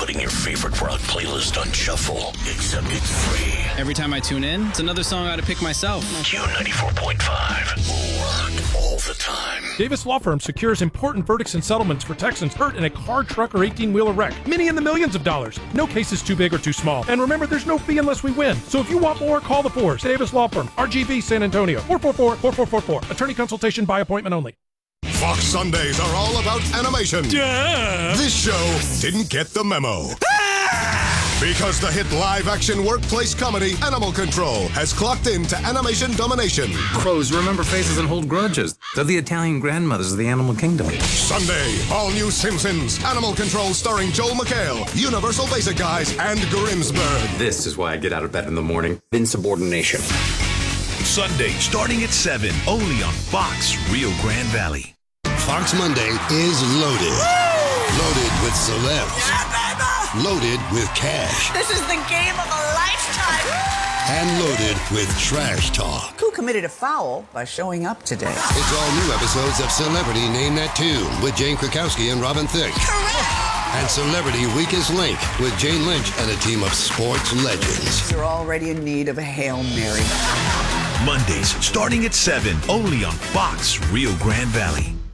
putting your favorite rock playlist on shuffle, except it's free. Every time I tune in, it's another song I ought to pick myself. Q94.5. Rock all the time. Davis Law Firm secures important verdicts and settlements for Texans hurt in a car, truck, or 18-wheeler wreck. Many in the millions of dollars. No case is too big or too small. And remember, there's no fee unless we win. So if you want more, call the Force. Davis Law Firm, RGV San Antonio, 444-4444. Attorney consultation by appointment only. Fox Sundays are all about animation. Duh. This show didn't get the memo. Because the hit live-action workplace comedy Animal Control has clocked into animation domination. Crows remember faces and hold grudges. They're the Italian grandmothers of the animal kingdom. Sunday, all new Simpsons, Animal Control starring Joel McHale, Universal Basic Guys, and Grimmsburg. This is why I get out of bed in the morning. Insubordination. Sunday, starting at 7, only on Fox Rio Grande Valley. Fox Monday is loaded. Woo! Loaded with celebs. Yeah, baby! Loaded with cash. This is the game of a lifetime. And loaded with trash talk. Who committed a foul by showing up today? It's all new episodes of Celebrity Name That Tune with Jane Krakowski and Robin Thicke. Correct! And Celebrity Weakest Link with Jane Lynch and a team of sports legends. You're already in need of a Hail Mary. Mondays, starting at 7, only on Fox Rio Grande Valley.